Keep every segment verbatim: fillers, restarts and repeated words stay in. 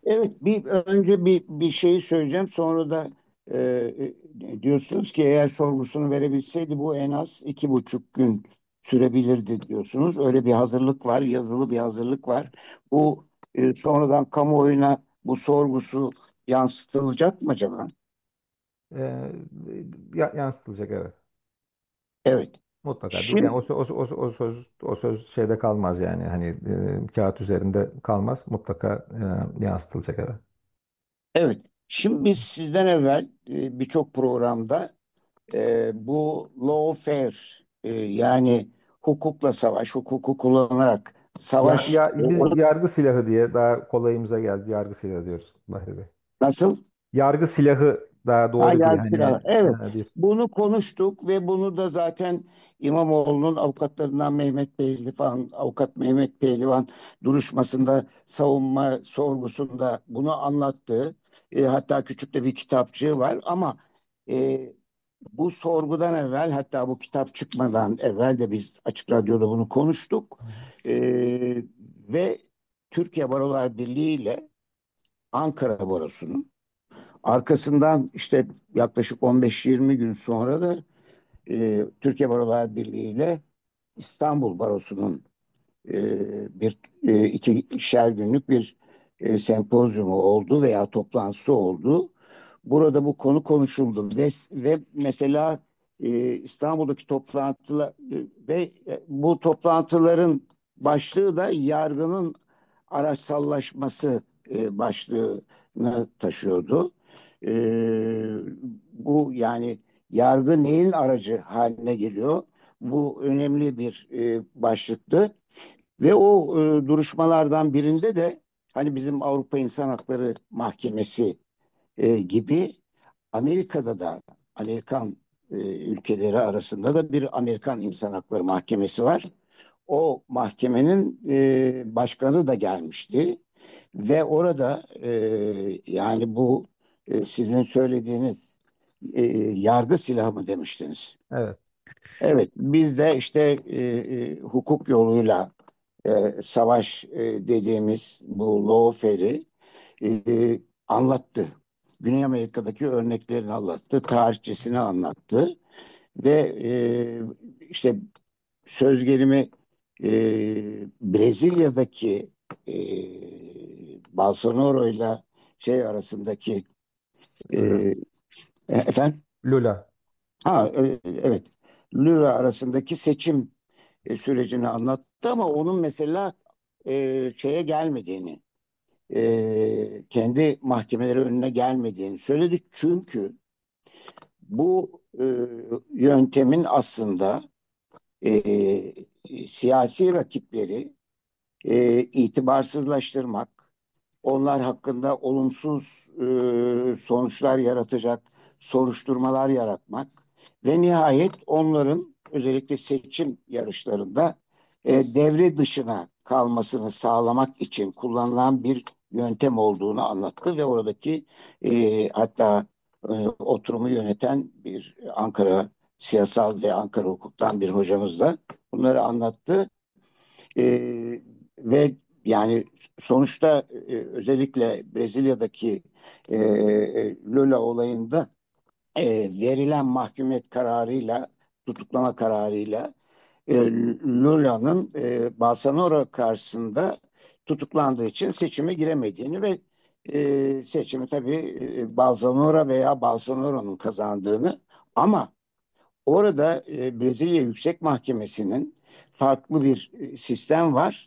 Evet, bir önce bir bir şeyi söyleyeceğim. Sonra da e, e, diyorsunuz ki eğer sorgusunu verebilseydi bu en az iki buçuk gün sürebilirdi diyorsunuz. Öyle bir hazırlık var, yazılı bir hazırlık var. Bu e, sonradan kamuoyuna bu sorgusu yansıtılacak mı acaba? Ee, ya- Yansıtılacak, evet. Evet. Mutlaka. Dur, yani Şimdi o, o, o, o söz o söz şeyde kalmaz yani, hani e, kağıt üzerinde kalmaz. Mutlaka e, yansıtılacak, evet. evet. Şimdi biz sizden evvel e, birçok programda e, bu lawfare e, yani hukukla savaş, hukuku kullanarak Ya, savaş ya e, biz o- yargı silahı diye daha kolayımıza geldi. Yargı silahı diyoruz Bahri Bey. nasıl? Yargı silahı daha Ha, doğru diye yargı hani silahı. Evet. e, bir Bunu konuştuk ve bunu da zaten İmamoğlu'nun avukatlarından Mehmet Pehlivan, avukat Mehmet Pehlivan duruşmasında savunma sorgusunda bunu anlattı. E, hatta küçük de bir kitapçığı var ama e, bu sorgudan evvel hatta bu kitap çıkmadan evvel de biz Açık Radyo'da bunu konuştuk. E, ve Türkiye Barolar Birliği ile Ankara Barosu'nun arkasından işte yaklaşık on beş yirmi gün sonra da e, Türkiye Barolar Birliği ile İstanbul Barosu'nun e, bir e, iki ikişer günlük bir e, sempozyumu oldu veya toplantısı oldu. Burada bu konu konuşuldu ve ve mesela e, İstanbul'daki toplantılar e, ve e, bu toplantıların başlığı da yargının araçsallaşması e, başlığını taşıyordu. E, bu yani yargı neyin aracı haline geliyor? Bu önemli bir e, başlıktı. Ve o e, duruşmalardan birinde de hani bizim Avrupa İnsan Hakları Mahkemesi e, gibi Amerika'da da Amerikan e, ülkeleri arasında da bir Amerikan İnsan Hakları Mahkemesi var. O mahkemenin e, başkanı da gelmişti ve orada e, yani bu e, sizin söylediğiniz e, yargı silahı mı demiştiniz? evet. Evet, biz de işte e, e, hukuk yoluyla e, savaş e, dediğimiz bu lawfare'i e, anlattı. Güney Amerika'daki örneklerini anlattı, tarihçesini anlattı ve e, işte söz gelimi e, Brezilya'daki e, Bolsonaro ile şey arasındaki Lula. e, efendim Lula. ha e, evet Lula arasındaki seçim e, sürecini anlattı ama onun mesela e, şeye gelmediğini, e, kendi mahkemeleri önüne gelmediğini söyledi. Çünkü bu e, yöntemin aslında e, siyasi rakipleri e, itibarsızlaştırmak, onlar hakkında olumsuz e, sonuçlar yaratacak soruşturmalar yaratmak ve nihayet onların özellikle seçim yarışlarında e, devre dışına kalmasını sağlamak için kullanılan bir yöntem olduğunu anlattı ve oradaki e, hatta e, oturumu yöneten bir Ankara siyasal ve Ankara hukuktan bir hocamız da bunları anlattı. E, ve yani sonuçta e, özellikle Brezilya'daki e, Lula olayında e, verilen mahkumiyet kararıyla, tutuklama kararıyla e, Lula'nın e, Bolsonaro karşısında tutuklandığı için seçime giremediğini ve e, seçimi tabii e, Bolsonaro veya Bolsonaro'nun kazandığını ama orada e, Brezilya Yüksek Mahkemesi'nin farklı bir e, sistem var.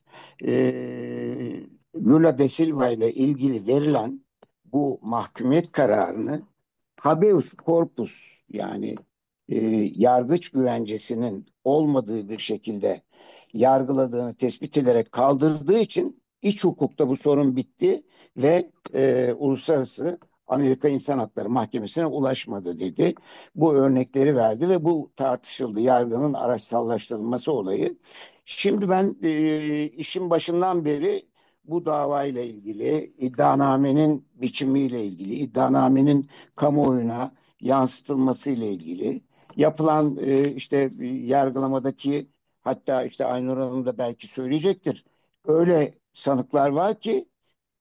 E, Lula da Silva ile ilgili verilen bu mahkumiyet kararını habeus corpus yani e, yargıç güvencesinin olmadığı bir şekilde yargıladığını tespit ederek kaldırdığı için iç hukukta bu sorun bitti ve e, uluslararası Amerika İnsan Hakları Mahkemesi'ne ulaşmadı dedi. Bu örnekleri verdi ve bu tartışıldı. Yargının araçsallaştırılması olayı. Şimdi ben e, işin başından beri bu davayla ilgili, iddianamenin biçimiyle ilgili, iddianamenin kamuoyuna yansıtılması ile ilgili, yapılan e, işte yargılamadaki hatta işte Aynur Hanım da belki söyleyecektir. Öyle sanıklar var ki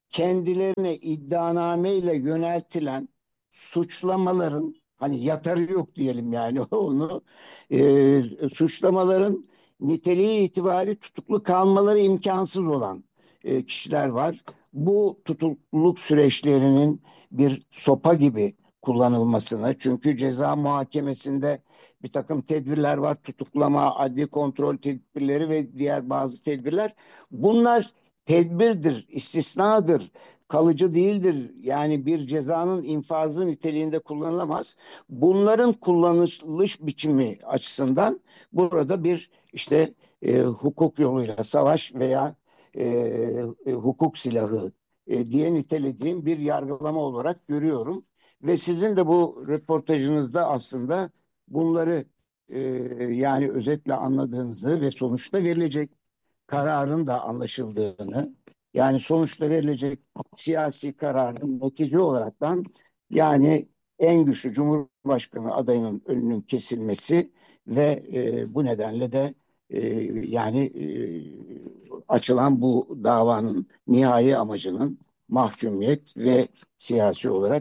kendilerine iddianameyle yöneltilen suçlamaların, hani yatarı yok diyelim yani onu, e, suçlamaların niteliği itibari tutuklu kalmaları imkansız olan e, kişiler var. Bu tutukluluk süreçlerinin bir sopa gibi kullanılmasını, çünkü ceza muhakemesinde bir takım tedbirler var, tutuklama, adli kontrol tedbirleri ve diğer bazı tedbirler. Bunlar tedbirdir, istisnadır, kalıcı değildir. Yani bir cezanın infazı niteliğinde kullanılamaz. Bunların kullanılış biçimi açısından burada bir işte e, hukuk yoluyla savaş veya e, e, hukuk silahı e, diye nitelediğim bir yargılama olarak görüyorum. Ve sizin de bu röportajınızda aslında bunları e, yani özetle anladığınızı ve sonuçta verilecek kararın da anlaşıldığını, yani sonuçta verilecek siyasi kararın netice olaraktan yani en güçlü Cumhurbaşkanı adayının önünün kesilmesi ve e, bu nedenle de e, yani e, açılan bu davanın nihai amacının mahkumiyet ve siyasi olarak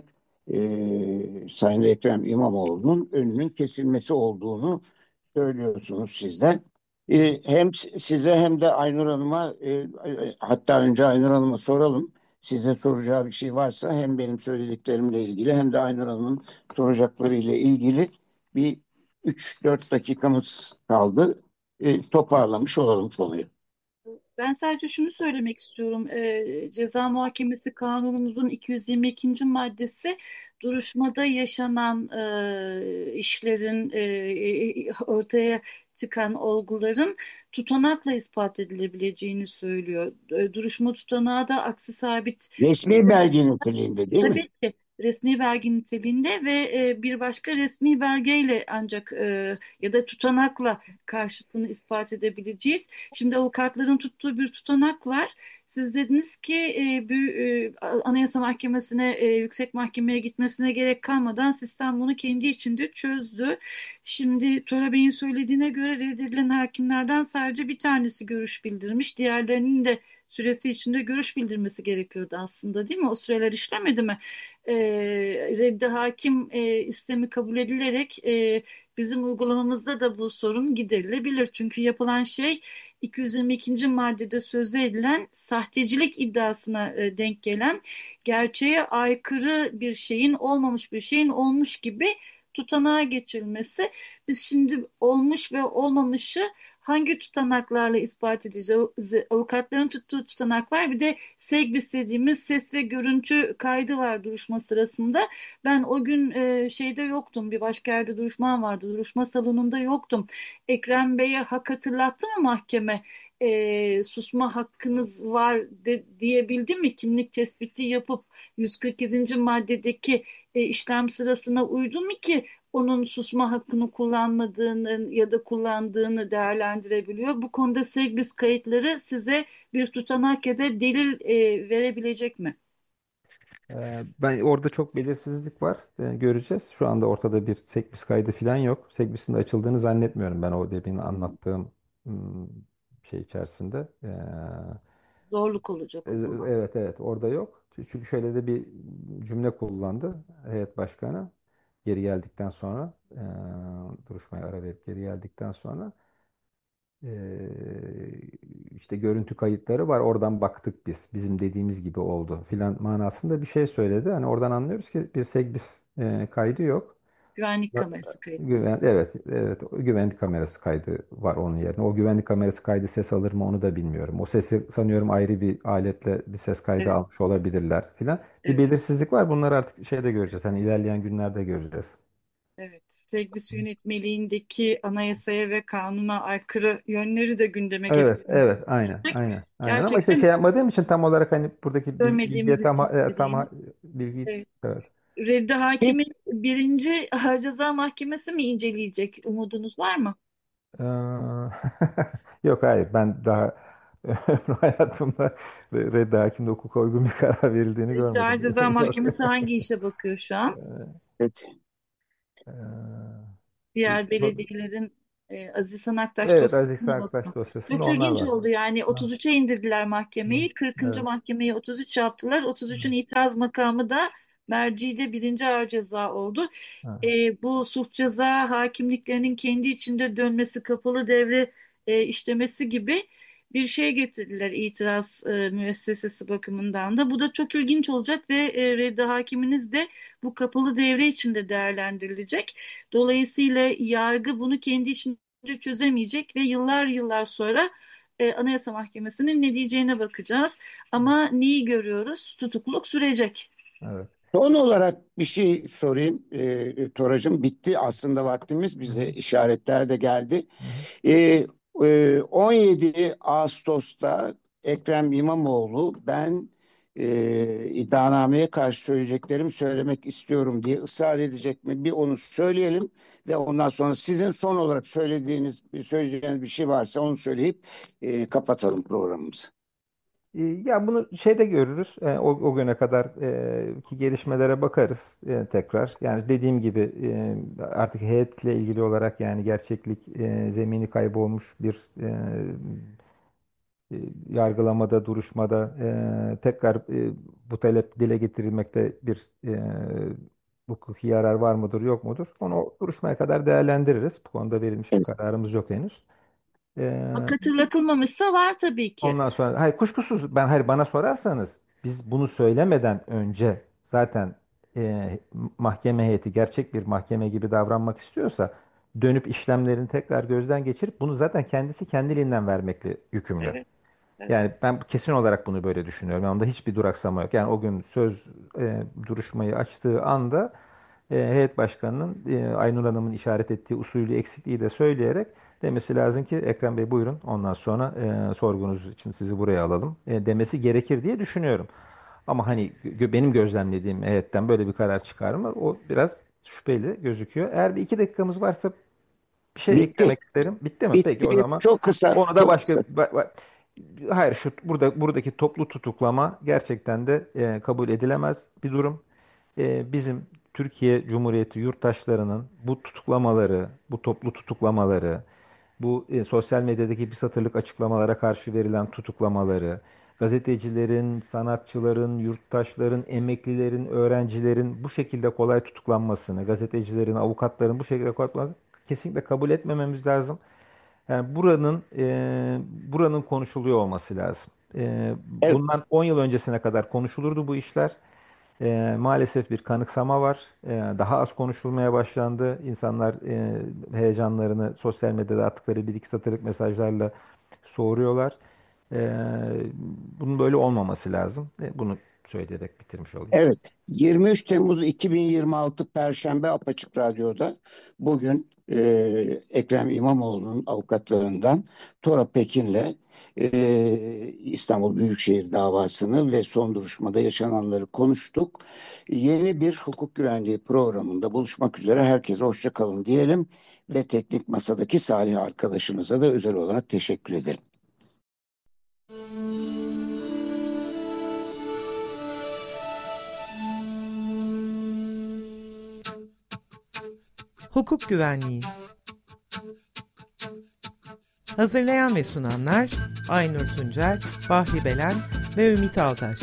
e, Sayın Ekrem İmamoğlu'nun önünün kesilmesi olduğunu söylüyorsunuz siz de. E, hem size hem de Aynur Hanım'a, e, e, hatta önce Aynur Hanım'a soralım. Size soracağı bir şey varsa hem benim söylediklerimle ilgili hem de Aynur Hanım'ın soracakları ile ilgili bir üç dört dakikamız kaldı. E, toparlamış olalım konuyu. Ben sadece şunu söylemek istiyorum. Eee, ceza muhakemesi kanunumuzun iki yüz yirmi ikinci maddesi duruşmada yaşanan eee, işlerin eee, ortaya çıkan olguların tutanakla ispat edilebileceğini söylüyor. E, Duruşma tutanağı da aksi sabit. Resmi belge niteliğinde değil mi? Tabii ki resmi belge niteliğinde ve e, bir başka resmi belgeyle ancak e, ya da tutanakla karşıtını ispat edebileceğiz. Şimdi avukatların tuttuğu bir tutanak var. Siz dediniz ki e, bir, e, Anayasa Mahkemesi'ne, e, Yüksek Mahkeme'ye gitmesine gerek kalmadan sistem bunu kendi içinde çözdü. Şimdi Tora Bey'in söylediğine göre reddedilen hakimlerden sadece bir tanesi görüş bildirmiş. Diğerlerinin de süresi içinde görüş bildirmesi gerekiyordu aslında, değil mi? O süreler işlemedi mi? E, reddi hakim e, istemi kabul edilerek e, bizim uygulamamızda da bu sorun giderilebilir. Çünkü yapılan şey iki yüz yirmi ikinci maddede sözde edilen sahtecilik iddiasına e, denk gelen gerçeğe aykırı bir şeyin olmamış bir şeyin olmuş gibi tutanağa geçirilmesi. Biz şimdi olmuş ve olmamışı hangi tutanaklarla ispat edeceğiz? Avukatların tuttuğu tutanak var. Bir de SEGBİS dediğimiz ses ve görüntü kaydı var duruşma sırasında. Ben o gün e, şeyde yoktum. Bir başka yerde duruşmam vardı. Duruşma salonunda yoktum. Ekrem Bey'e hak hatırlattı mı mahkeme? E, susma hakkınız var de, diyebildi mi? Kimlik tespiti yapıp yüz kırk yedinci maddedeki e, işlem sırasına uydu mu ki onun susma hakkını kullanmadığını ya da kullandığını değerlendirebiliyor. Bu konuda Segris kayıtları size bir tutanak ya da delil e, verebilecek mi? Ee, Ben orada çok belirsizlik var. Ee, göreceğiz. Şu anda ortada bir sekbis kaydı falan yok. Sekbisin de açıldığını zannetmiyorum ben o demin anlattığım hmm, şey içerisinde. Ee, Zorluk olacak e- o zaman. evet evet orada yok. Çünkü şöyle de bir cümle kullandı heyet başkanı geri geldikten sonra ee, duruşmaya ara verip geri geldikten sonra ee, işte görüntü kayıtları var. Oradan baktık biz. Bizim dediğimiz gibi oldu filan manasında bir şey söyledi. Hani oradan anlıyoruz ki bir Segbis e, kaydı yok. Güvenlik kamerası kayıtları. Güven, evet, evet. O güvenlik kamerası kaydı var onun yerine. O güvenlik kamerası kaydı ses alır mı onu da bilmiyorum. O sesi sanıyorum ayrı bir aletle bir ses kaydı Evet, almış olabilirler filan. Bir evet, belirsizlik var. Bunları artık şeyde göreceğiz. Hani ilerleyen günlerde göreceğiz. evet. Segris yönetmeliğindeki anayasaya ve kanuna aykırı yönleri de gündeme Evet, getirilmesi evet, aynen, gerekecek. aynen, aynen. Ama işte Gerçekten şey yapmadığım için tam olarak hani buradaki bil- bilgiye görmediğimiz tam için ha- e, tam istediğim. ha- bilgi Evet. evet. Reddi Peki, Hakim'in birinci Ağır Ceza Mahkemesi mi inceleyecek? Umudunuz var mı? Ee, Yok hayır ben daha hayatımda Reddi Hakim'de hukuka uygun bir karar verildiğini Birinci Ağır görmedim. Ceza Yok. Mahkemesi hangi işe bakıyor şu an? Ee, peki. e, Diğer belediyelerin. E, Aziz Hasan Aktaş Evet, Aziz dosyasına Aktaş bakmak. dosyasında Çok onlar ilginç var. oldu yani Ha, otuz üçe indirdiler hı, mahkemeyi. kırkıncı evet. mahkemeyi otuz üç yaptılar. otuz üçün itiraz makamı da merciide birinci ağır ceza oldu. Ha, E, bu suç ceza hakimliklerinin kendi içinde dönmesi, kapalı devre e, işlemesi gibi bir şey getirdiler itiraz e, müessesesi bakımından da. Bu da çok ilginç olacak ve e, reddi hakiminiz de bu kapalı devre içinde değerlendirilecek. Dolayısıyla yargı bunu kendi içinde çözemeyecek ve yıllar yıllar sonra e, Anayasa Mahkemesi'nin ne diyeceğine bakacağız. Ama neyi görüyoruz? Tutukluluk sürecek. evet. Son olarak bir şey sorayım. E, Toracığım, bitti aslında vaktimiz. Hı Bize hı, işaretler de geldi. hı hı. E, e, on yedi Ağustos'ta Ekrem İmamoğlu, ben e, iddianameye karşı söyleyeceklerimi söylemek istiyorum diye ısrar edecek mi? Bir onu söyleyelim ve ondan sonra sizin son olarak söylediğiniz, söyleyeceğiniz bir şey varsa onu söyleyip e, kapatalım programımızı. E, Ya bunu şeyde görürüz. E, o, o güne kadar e, ki gelişmelere bakarız e, tekrar. Yani dediğim gibi e, artık heyetle ilgili olarak yani gerçeklik e, zemini kaybolmuş bir e, e, yargılamada, duruşmada e, tekrar e, bu talep dile getirilmekte bir e, hukuki yarar var mıdır, yok mudur? Onu duruşmaya kadar değerlendiririz. Bu konuda verilmiş bir Evet. kararımız yok henüz. E, Bak hatırlatılmamışsa var tabii ki. Ondan sonra, hayır kuşkusuz ben hayır bana sorarsanız biz bunu söylemeden önce zaten e, mahkeme heyeti gerçek bir mahkeme gibi davranmak istiyorsa dönüp işlemlerini tekrar gözden geçirip bunu zaten kendisi kendiliğinden vermekle yükümlü. Evet, evet. Yani ben kesin olarak bunu böyle düşünüyorum. Yani onda hiçbir duraksama yok. Yani o gün söz e, duruşmayı açtığı anda e, heyet başkanının e, Aynur Hanım'ın işaret ettiği usulü eksikliği de söyleyerek demesi lazım ki Ekrem Bey buyurun ondan sonra e, sorgunuz için sizi buraya alalım e, demesi gerekir diye düşünüyorum. Ama hani gö- benim gözlemlediğim heyetten böyle bir karar çıkar mı? O biraz şüpheli gözüküyor. Eğer bir iki dakikamız varsa bir şey Bitti. eklemek isterim. Bitti mi? Peki o Bitti. zaman Çok kısa, onu da çok başka kısa. ba- ba- hayır şu burada buradaki toplu tutuklama gerçekten de e, kabul edilemez bir durum. E, bizim Türkiye Cumhuriyeti yurttaşlarının bu tutuklamaları, bu toplu tutuklamaları, bu e, sosyal medyadaki bir satırlık açıklamalara karşı verilen tutuklamaları, gazetecilerin, sanatçıların, yurttaşların, emeklilerin, öğrencilerin bu şekilde kolay tutuklanmasını, gazetecilerin, avukatların bu şekilde kolay tutuklanmasını kesinlikle kabul etmememiz lazım. Yani buranın e, buranın konuşuluyor olması lazım. E, Evet. bundan on yıl öncesine kadar konuşulurdu bu işler. E, maalesef bir kanıksama var. E, daha az konuşulmaya başlandı. İnsanlar e, heyecanlarını sosyal medyada attıkları bir iki satırlık mesajlarla soğuruyorlar. E, Bunun böyle olmaması lazım. E, bunu söyleyerek bitirmiş olayım. Evet, yirmi üç Temmuz iki bin yirmi altı Perşembe Apaçık Radyo'da bugün e, Ekrem İmamoğlu'nun avukatlarından Tora Pekin'le e, İstanbul Büyükşehir davasını ve son duruşmada yaşananları konuştuk. Yeni bir hukuk güvenliği programında buluşmak üzere, herkese hoşça kalın diyelim ve teknik masadaki Salih arkadaşımıza da özel olarak teşekkür ederim. Hukuk Güvenliği. Hazırlayan ve sunanlar Aynur Tuncel, Bahri Belen ve Ümit Altaş.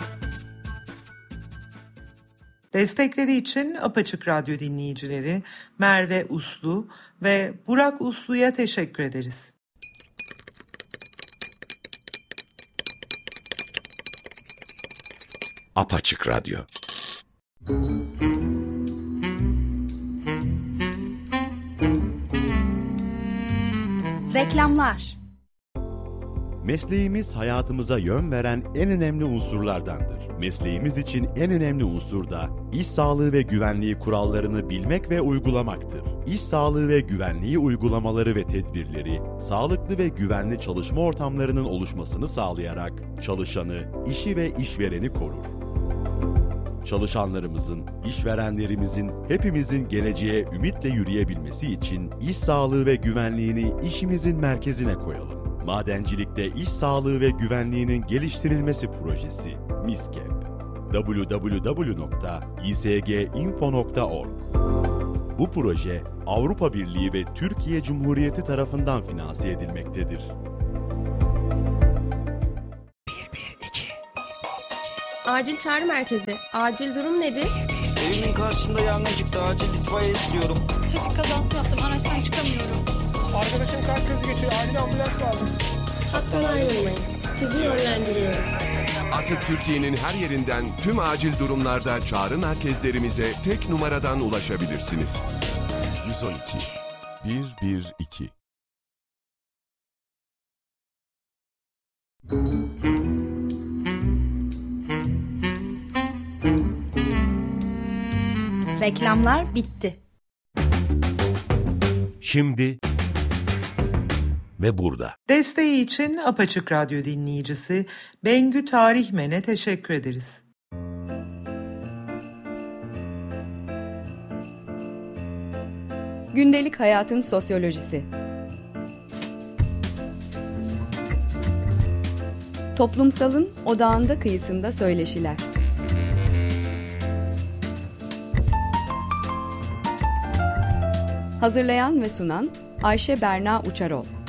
Destekleri için Apaçık Radyo dinleyicileri Merve Uslu ve Burak Uslu'ya teşekkür ederiz. Apaçık Radyo. Reklamlar. Mesleğimiz hayatımıza yön veren en önemli unsurlardandır. Mesleğimiz için en önemli unsur da iş sağlığı ve güvenliği kurallarını bilmek ve uygulamaktır. İş sağlığı ve güvenliği uygulamaları ve tedbirleri, sağlıklı ve güvenli çalışma ortamlarının oluşmasını sağlayarak çalışanı, işi ve işvereni korur. Çalışanlarımızın, işverenlerimizin, hepimizin geleceğe ümitle yürüyebilmesi için iş sağlığı ve güvenliğini işimizin merkezine koyalım. Madencilikte iş sağlığı ve güvenliğinin geliştirilmesi projesi MİSKEP. double-u double-u double-u nokta i s g info nokta org Bu proje Avrupa Birliği ve Türkiye Cumhuriyeti tarafından finanse edilmektedir. Acil çağrı merkezi. Acil durum nedir? Evimin karşısında yangın çıktı. Acil itfaiye istiyorum. Trafik kazası yaptım. Araçtan çıkamıyorum. Arkadaşım kalp krizi geçiriyor. Acil ambulans lazım. Hattan ayrılmayın. Sizi yönlendiriyorum. Artık Türkiye'nin her yerinden tüm acil durumlarda çağrı merkezlerimize tek numaradan ulaşabilirsiniz. yüz on iki bir bir iki. Reklamlar bitti. Şimdi ve burada. Desteği için Apaçık Radyo dinleyicisi Bengü Tarihmen'e teşekkür ederiz. Gündelik hayatın sosyolojisi. Toplumsalın odağında kıyısında söyleşiler. Hazırlayan ve sunan Ayşe Berna Uçarol.